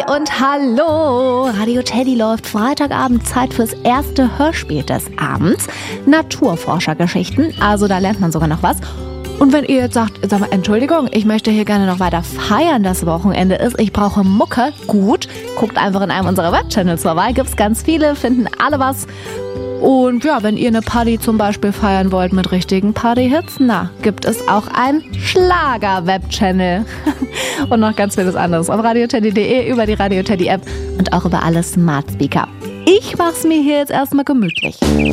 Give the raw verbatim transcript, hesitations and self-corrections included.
Hi und hallo! Radio Teddy läuft Freitagabend, Zeit fürs erste Hörspiel des Abends. Naturforschergeschichten, also da lernt man sogar noch was. Und wenn ihr jetzt sagt, sag mal, Entschuldigung, ich möchte hier gerne noch weiter feiern, das Wochenende ist, ich brauche Mucke, gut, guckt einfach in einem unserer Webchannels vorbei, gibt's ganz viele, finden alle was. Und ja, wenn ihr eine Party zum Beispiel feiern wollt mit richtigen Partyhits, na, gibt es auch einen Schlager-Webchannel. Und noch ganz vieles anderes auf radioteddy punkt de, über die Radio Teddy App und auch über alle Smart Speaker. Ich mach's mir hier jetzt erstmal gemütlich.